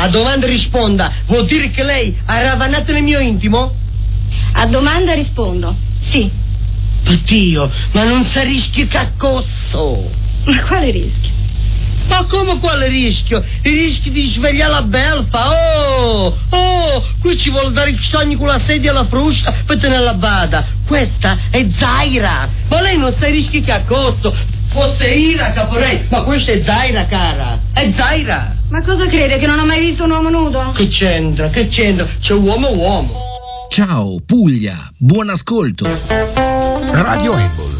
A domanda risponda, vuol dire che lei ha ravanato nel mio intimo? A domanda rispondo, sì. Oddio, ma non sa rischio caccosso. Ma quale rischio? Ma come quale rischio? Il rischio di svegliare la belfa. Qui ci vuole dare i sogni con la sedia alla fruscia per tenerla a bada. Questa è Zaira. Ma lei non sa rischi caccosso. Fosse Ira, caporei, ma questa è Zaira, cara. È Zaira. Ma cosa crede, che non ho mai visto un uomo nudo? Che c'entra? C'è uomo. Ciao Puglia, buon ascolto. Radio Embol